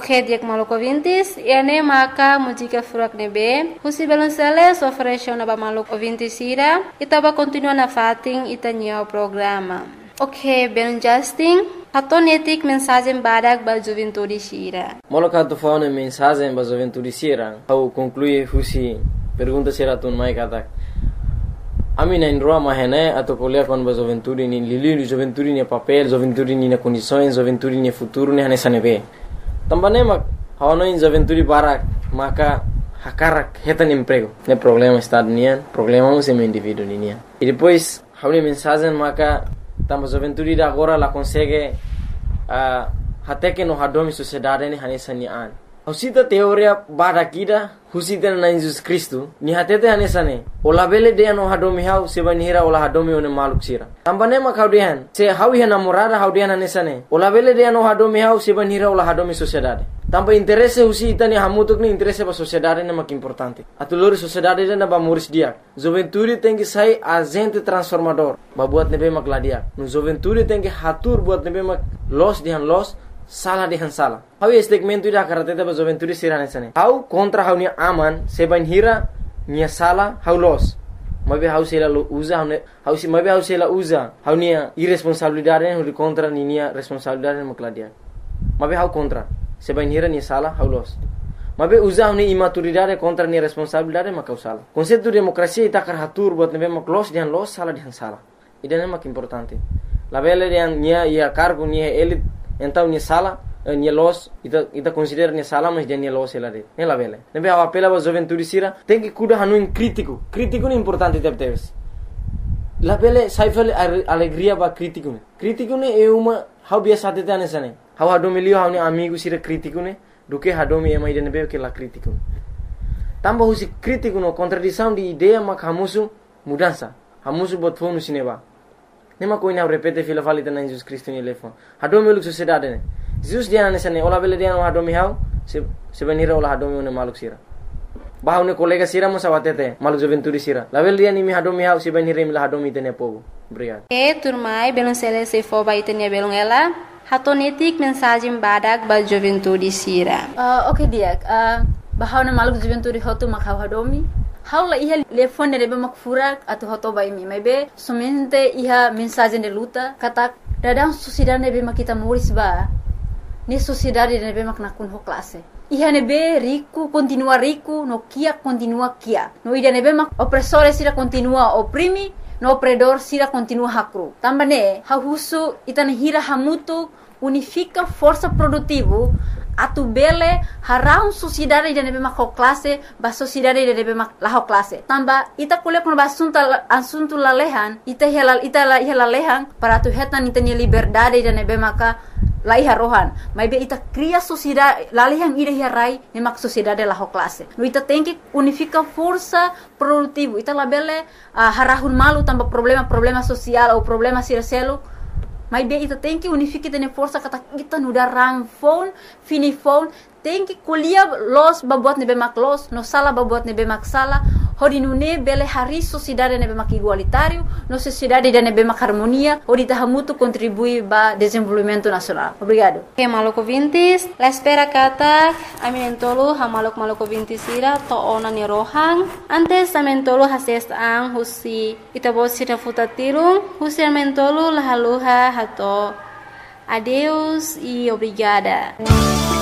Ok, dia maluco ouvintes, ene maka música furak nebe, husi belonceles ofereceu na maluco ouvintes ira, itaba continua na fating itanya o programa. Ok, ben Justin, hatonetik mensagem badak ba juventude sira. Moloka tu faune mensagem ba juventude sira, au conclui husi pergunta sira tun mai katak. Ami na indroa mahene atau kuliah kon ba juventude ni lili juventude ni papel, juventude ni na condições, juventude ni futuro ni hanesane be. Também mak hawano in juventude barak maka hakarak hetan emprego. Ne problema estado nian, problema um sem indivíduo nian. E depois hawni mensagem maka tamba juventude da agora la consegue até que no hadomi sociedade ni hanesane an. Husita teoria barakida husita na Jesus Cristo ni hatete hanesane. Ola bele de no hadomi hau sebanira ola hadomi one maluk sira. Tambane mak haudian se hawi hana morada haudian hanesane. Ola bele de no hadomi hau sebanira ola hadomi sociedade. Tamba interesse husita ni hamutuk ni interesse ba sociedade ne mak importante. Atulori sociedade na ba muris dia. Juventude tem que sai agente transformador. Ba buat nebe mak ladia. No juventude tem que hatur buat nebe mak los dihan los salah dihan salah. Hau segmento ida karate ba juventude sirane sane. Hau kontra hau ni aman seban hira nia salah hau los. Mabe hau sela usa hau si mabe hau sela usa hau nia irresponsabilidade hau contra ni nia responsabilidade makladia. Mabe hau contra seban hira nia salah hau los. Mabe usa hau ni imaturidade contra nia responsabilidade makau salah. Konsep demokrasia ita karhatur buat nebe mak los dihan los salah dihan salah. Idane mak importante. La bele dihan nia ia cargo nia elit então nia sala nia los ita considera nia sala mas dia nia los ela de ela vele nebe a apela ba juventude sira tem que cuidar hanu in crítico é importante teves la vele saifel alegria ba crítico ne é uma how biasa tete anesane how hadomilio how ni amigo sira crítico ne do que hadomi ema ide nebe que la crítico tamba husi crítico no contradição de ideia mak hamusu mudança hamusu bot fonu sineba. Nema koina repete fila falita na Jesus Cristo ni lefon. Hadomi uluk sociedade ne. Jesus dia nesane ola bele dia no hadomi hau sebenira ola hadomi ne maluk sira. Bahau ne kolega sira mo sawatete maluk juventude sira. La bele dia ni mi hadomi hau sebenira mi la hadomi tene pogo. Obrigado. Turmai belum sele se fo ba itenia belum ela. Hatonetik mensagem badak ba juventude sira. Okay dia. Bahau ne maluk juventude hotu makau hadomi. Haula iha telefone rebe makfurak atau hoto baimi mebe somente iha mensagem de luta kata dadang sociedade nebe makita muris ba ni sociedade nebe mak nakun ho classe iha nebe rico continua rico no kia continua kia no ida nebe mak opressore sira continua oprimi no opredor sira continua hakru tambane ha husu itane hira hamutu unifica força produtivo atu bele harau sociedade de nebe mak classe ba sociedade de nebe mak la classe tamba ita kule kun ba asunto la lehan ita la lehan para tu hetan ita ni liberdade de nebe maka la iha rohan maybe ita cria sociedade la lehan ida hirai ne mak sociedade la classe no ita tem que unifica força produtivo ita la bele harahun malu tamba problema social ou problema sircelo. Mas bem, ita tem que unificar tene força kata kita nuda rang phone, fini phone, tem que kuliah los babuat nebe mak los, no sala babuat nebe mak sala, hodi nune bele hari sociedade nebe mak igualitário, no sociedade de nebe mak harmonia, hodi tahamutu contribui ba desenvolvimento nacional. Obrigado. Okay, maloko vintis, la espera kata, aminentolo ha maloko vintis ira to ona ni rohang, antes amentolo hases ang husi itabot sira futatirung, husi amentolo lahaluha hato. Adeus e obrigada.